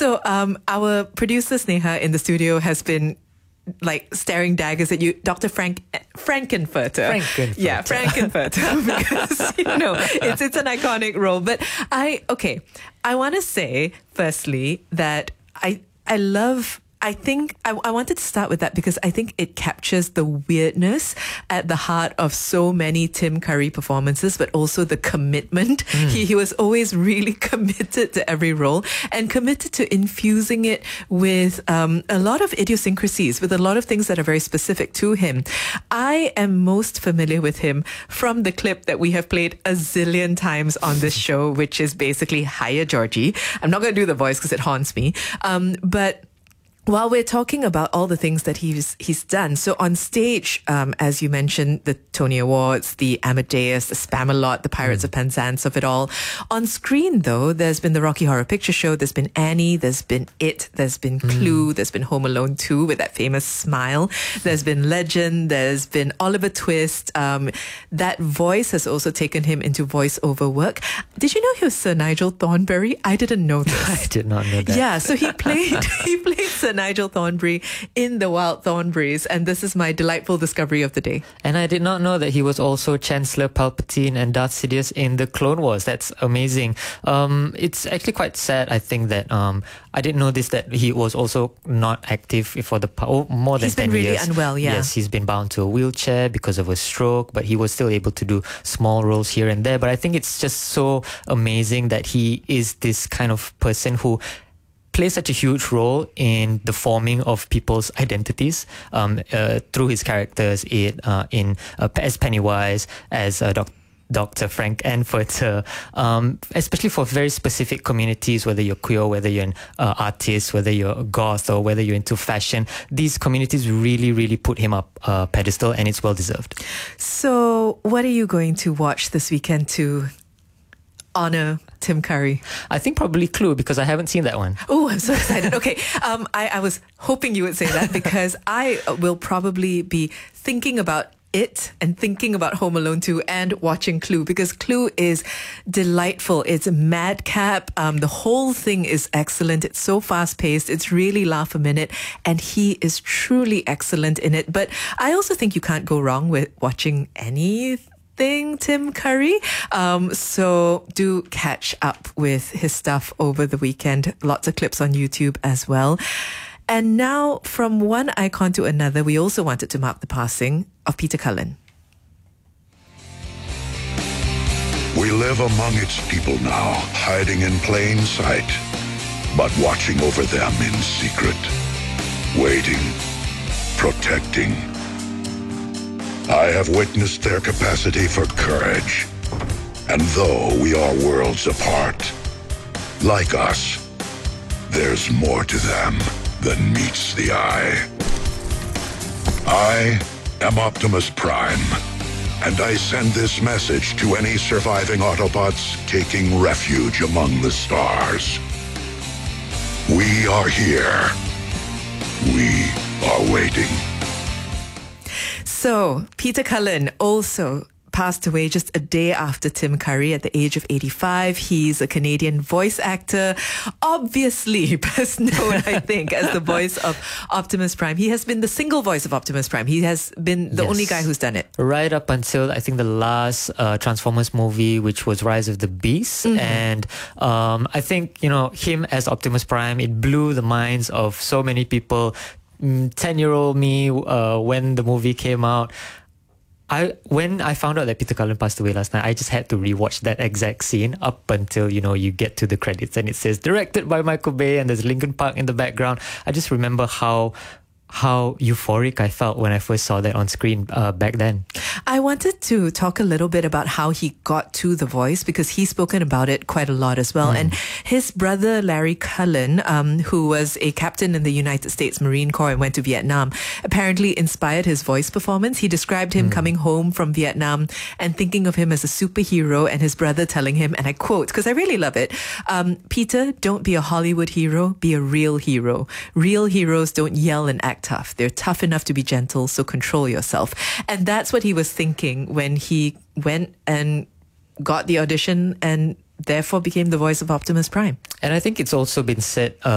So our producer Sneha in the studio has been like staring daggers at you, Dr. Frankenfurter. Yeah, Frankenfurter. Because, it's an iconic role. But I want to say, firstly, that I wanted to start with that because I think it captures the weirdness at the heart of so many Tim Curry performances, but also the commitment. He was always really committed to every role and committed to infusing it with a lot of idiosyncrasies, with a lot of things that are very specific to him. I am most familiar with him from the clip that we have played a zillion times on this show, which is basically Hiya Georgie. I'm not going to do the voice because it haunts me. But while we're talking about all the things that he's done, so on stage, as you mentioned, the Tony Awards, the Amadeus, the Spamalot, the Pirates of Penzance of it all. On screen, though, there's been the Rocky Horror Picture Show, there's been Annie, there's been It, there's been Clue, there's been Home Alone 2 with that famous smile, there's been Legend, there's been Oliver Twist. That voice has also taken him into voiceover work. Did you know he was Sir Nigel Thornberry? I didn't know this. I did not know that. Yeah, so he played Sir Nigel Thornberry in The Wild Thornberrys, and this is my delightful discovery of the day. And I did not know that he was also Chancellor Palpatine and Darth Sidious in the Clone Wars. That's amazing. It's actually quite sad, I think, that I didn't know this, that he was also not active for more than 10 years. He's been really unwell, yeah. Yes, he's been bound to a wheelchair because of a stroke, but he was still able to do small roles here and there. But I think it's just so amazing that he is this kind of person who plays such a huge role in the forming of people's identities through his characters as Pennywise, as Dr. Frankenfurter, especially for very specific communities, whether you're queer, whether you're an artist, whether you're a goth, or whether you're into fashion. These communities really, really put him up a pedestal, and it's well-deserved. So what are you going to watch this weekend to honor Tim Curry? I think probably Clue, because I haven't seen that one. Oh, I'm so excited. Okay, I was hoping you would say that because I will probably be thinking about It and thinking about Home Alone 2 and watching Clue, because Clue is delightful. It's madcap. The whole thing is excellent. It's so fast-paced. It's really laugh a minute, and he is truly excellent in it. But I also think you can't go wrong with watching anything Tim Curry. So do catch up with his stuff over the weekend. Lots of clips on YouTube as well. And now, from one icon to another, we also wanted to mark the passing of Peter Cullen. We live among its people now, hiding in plain sight, but watching over them in secret, waiting, protecting. I have witnessed their capacity for courage. And though we are worlds apart, like us, there's more to them than meets the eye. I am Optimus Prime, and I send this message to any surviving Autobots taking refuge among the stars. We are here. We are waiting. So, Peter Cullen also passed away just a day after Tim Curry at the age of 85. He's a Canadian voice actor, obviously best known, I think, as the voice of Optimus Prime. He has been the single voice of Optimus Prime. He has been the only guy who's done it. Right up until, I think, the last Transformers movie, which was Rise of the Beast. And I think, him as Optimus Prime, it blew the minds of so many people. 10-year-old me, when the movie came out, when I found out that Peter Cullen passed away last night, I just had to rewatch that exact scene up until, you get to the credits and it says directed by Michael Bay and there's Linkin Park in the background. I just remember how euphoric I felt when I first saw that on screen back then. I wanted to talk a little bit about how he got to the voice, because he's spoken about it quite a lot as well. And his brother, Larry Cullen, who was a captain in the United States Marine Corps and went to Vietnam, apparently inspired his voice performance. He described him coming home from Vietnam and thinking of him as a superhero, and his brother telling him, and I quote, because I really love it, Peter, don't be a Hollywood hero, be a real hero. Real heroes don't yell and act tough. They're tough enough to be gentle, so control yourself. And that's what he was thinking when he went and got the audition and therefore became the voice of Optimus Prime. And I think it's also been said